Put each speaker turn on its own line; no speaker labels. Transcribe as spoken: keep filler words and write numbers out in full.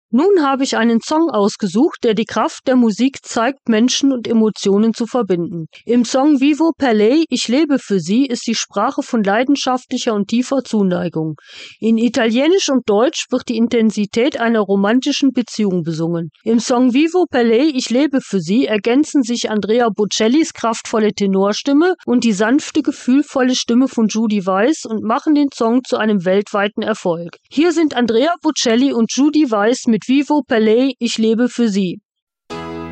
Nun habe ich einen Song ausgesucht, der die Kraft der Musik zeigt, Menschen und Emotionen zu verbinden. Im Song Vivo per lei, ich lebe für sie, ist die Sprache von leidenschaftlicher und tiefer Zuneigung. In Italienisch und Deutsch wird die Intensität einer romantischen Beziehung besungen. Im Song Vivo per lei, ich lebe für sie ergänzen sich Andrea Bocellis kraftvolle Tenorstimme und die sanfte, gefühlvolle Stimme von Judy Weiss und machen den Song zu einem weltweiten Erfolg. Hier sind Andrea Bocelli und Judy Weiss mit Vivo per lei, ich lebe für sie.